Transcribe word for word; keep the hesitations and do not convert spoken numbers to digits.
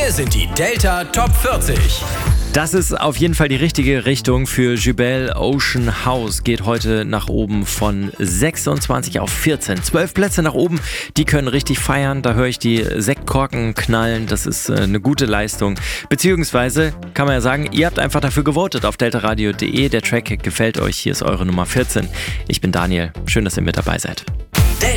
Hier sind die Delta Top vierzig. Das ist auf jeden Fall die richtige Richtung für Jubel Ocean House. Geht heute nach oben von sechsundzwanzig auf vierzehn. Zwölf Plätze nach oben, die können richtig feiern. Da höre ich die Sektkorken knallen. Das ist eine gute Leistung. Beziehungsweise kann man ja sagen, ihr habt einfach dafür gewotet auf deltaradio punkt de. Der Track gefällt euch. Hier ist eure Nummer vierzehn. Ich bin Daniel. Schön, dass ihr mit dabei seid.